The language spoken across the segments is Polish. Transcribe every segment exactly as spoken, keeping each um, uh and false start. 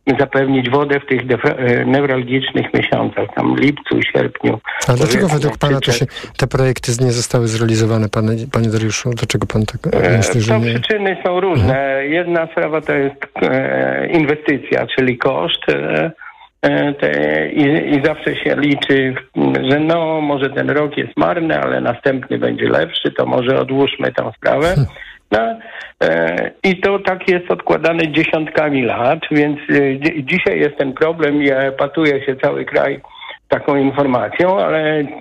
zapewnić wodę w tych defra- newralgicznych miesiącach, tam lipcu, sierpniu. A dlaczego według pana to się, te projekty nie zostały zrealizowane, panie, panie Dariuszu? Dlaczego pan tak myśli, że to nie? Przyczyny są różne. Mhm. Jedna sprawa to jest e, inwestycja, czyli koszt. E, te, i, I zawsze się liczy, że no może ten rok jest marny, ale następny będzie lepszy, to może odłóżmy tę sprawę. No, e, i to tak jest odkładane dziesiątkami lat, więc e, dzi- dzisiaj jest ten problem i epatuje się cały kraj taką informacją, ale, e,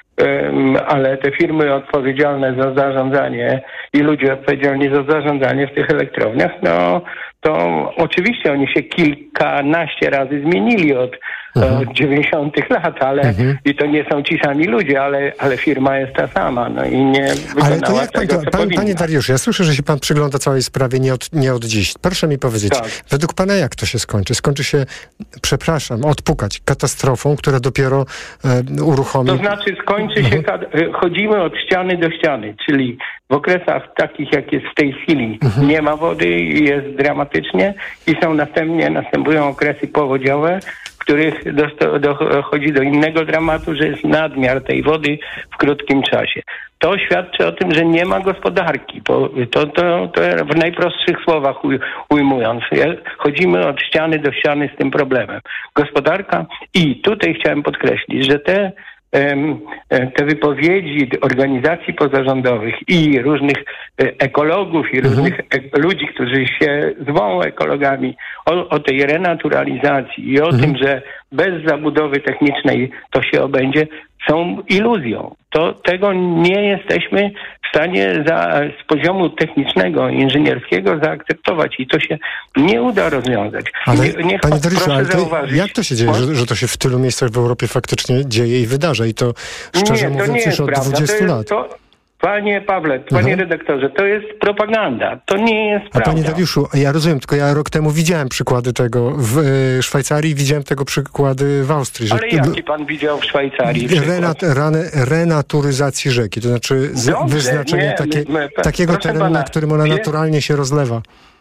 ale te firmy odpowiedzialne za zarządzanie i ludzie odpowiedzialni za zarządzanie w tych elektrowniach, no to oczywiście oni się kilkanaście razy zmienili od, mhm. od dziewięćdziesiątych lat, ale mhm. i to nie są ci sami ludzie, ale, ale firma jest ta sama, no i nie wykonała ale to jak pan tego, to, co pan, powinna. Panie Dariuszu, ja słyszę, że się pan przygląda całej sprawie nie od, nie od dziś. Proszę mi powiedzieć, Tak. według pana jak to się skończy? Skończy się, przepraszam, odpukać katastrofą, która dopiero e, uruchomi... To znaczy skończy się, mhm. chodzimy od ściany do ściany, czyli w okresach takich, jak jest w tej chwili, mhm. nie ma wody i jest dramatycznie i są następnie, następują okresy powodziowe, w których dosto, dochodzi do innego dramatu, że jest nadmiar tej wody w krótkim czasie. To świadczy o tym, że nie ma gospodarki. To, to, to, to w najprostszych słowach uj, ujmując. Chodzimy od ściany do ściany z tym problemem. Gospodarka i tutaj chciałem podkreślić, że te te wypowiedzi organizacji pozarządowych i różnych ekologów i różnych mhm. ludzi, którzy się zwą ekologami o, o tej renaturalizacji i o mhm. tym, że bez zabudowy technicznej to się obędzie, są iluzją. To tego nie jesteśmy w stanie za, z poziomu technicznego, inżynierskiego zaakceptować i to się nie uda rozwiązać. Ale, nie, niech panie Dariuszu, ale to, zauważyć, jak to się dzieje, że, że to się w tylu miejscach w Europie faktycznie dzieje i wydarza? I to szczerze nie, to mówiąc nie już od prawda. dwudziestu to lat. Jest, to, panie Pawle, panie mhm. redaktorze, to jest propaganda. To nie jest A prawda. panie Dariuszu, ja rozumiem, tylko ja rok temu widziałem przykłady tego w e, Szwajcarii, widziałem tego przykłady w Austrii. Że Ale jaki pan widział w Szwajcarii? Renat, rane, renaturyzacji rzeki, to znaczy z, Dobrze, wyznaczenie nie, takie, my, takiego proszę terenu, pana, na którym ona wie- naturalnie się rozlewa.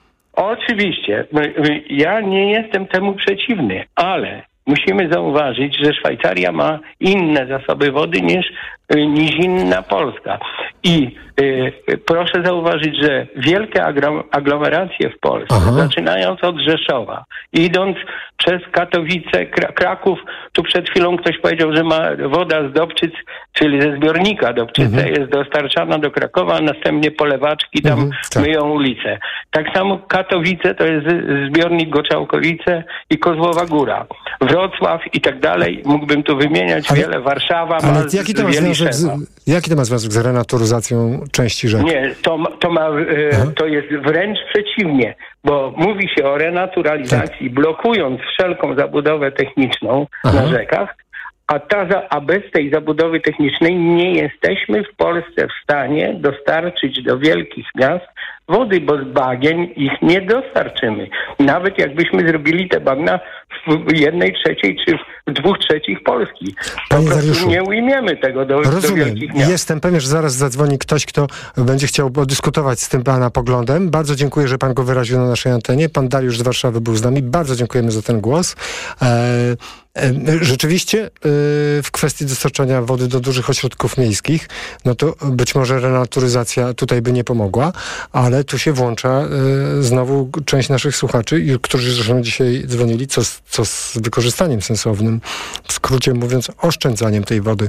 Oczywiście. Ja nie jestem temu przeciwny, ale musimy zauważyć, że Szwajcaria ma inne zasoby wody niż, niż inna Polska. I y, proszę zauważyć, że wielkie agro- aglomeracje w Polsce, Aha. zaczynając od Rzeszowa, idąc przez Katowice, Kra- Kraków, tu przed chwilą ktoś powiedział, że ma woda z Dobczyc, czyli ze zbiornika Dobczyce, mhm. jest dostarczana do Krakowa, a następnie polewaczki tam mhm, tak. myją ulice. Tak samo Katowice to jest zbiornik Goczałkowice i Kozłowa Góra. Wrocław i tak dalej. Mógłbym tu wymieniać ale, wiele. Warszawa ale ma jaki to ma związek z, jaki to ma związek z renaturyzacją części rzek? Nie, to, to, ma, e, to jest wręcz przeciwnie, bo mówi się o renaturalizacji, tak. blokując wszelką zabudowę techniczną Aha. na rzekach, a, ta, za, a bez tej zabudowy technicznej nie jesteśmy w Polsce w stanie dostarczyć do wielkich miast wody, bo z bagien ich nie dostarczymy. Nawet jakbyśmy zrobili te bagna w jednej trzeciej czy w dwóch trzecich Polski. Po Panie prostu Dariuszu, nie ujmiemy tego do, do wielkich miast. Jestem pewien, że zaraz zadzwoni ktoś, kto będzie chciał dyskutować z tym pana poglądem. Bardzo dziękuję, że pan go wyraził na naszej antenie. Pan Dariusz z Warszawy był z nami. Bardzo dziękujemy za ten głos. E, Rzeczywiście w kwestii dostarczania wody do dużych ośrodków miejskich, no to być może renaturyzacja tutaj by nie pomogła, ale tu się włącza znowu część naszych słuchaczy, którzy zresztą dzisiaj dzwonili, co z, co z wykorzystaniem sensownym, w skrócie mówiąc oszczędzaniem tej wody.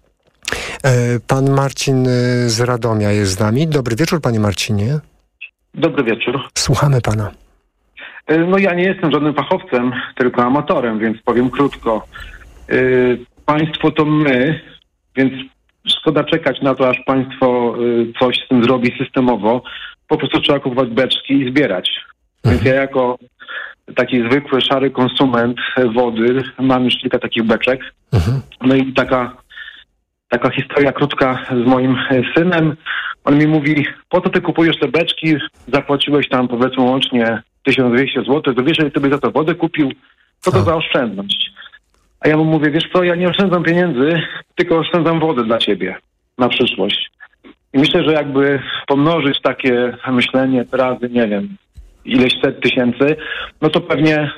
Pan Marcin z Radomia jest z nami. Dobry wieczór, panie Marcinie. Dobry wieczór. Słuchamy pana. No ja nie jestem żadnym fachowcem, tylko amatorem, więc powiem krótko. Yy, państwo to my, więc szkoda czekać na to, aż państwo yy, coś z tym zrobi systemowo. Po prostu trzeba kupować beczki i zbierać. Mhm. Więc ja jako taki zwykły, szary konsument wody mam już kilka takich beczek. Mhm. No i taka, taka historia krótka z moim synem. On mi mówi, po co ty kupujesz te beczki? Zapłaciłeś tam powiedzmy łącznie tysiąc dwieście złotych, to wiesz, że sobie za to wodę kupił, co to za oszczędność? A ja mu mówię, wiesz co, ja nie oszczędzam pieniędzy, tylko oszczędzam wodę dla ciebie na przyszłość. I myślę, że jakby pomnożyć takie myślenie razy, nie wiem, ileś set tysięcy, no to pewnie